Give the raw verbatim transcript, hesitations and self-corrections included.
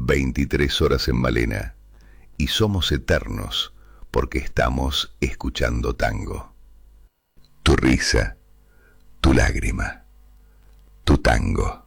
veintitrés horas en Malena, y somos eternos porque estamos escuchando tango. Tu risa, tu lágrima, tu tango.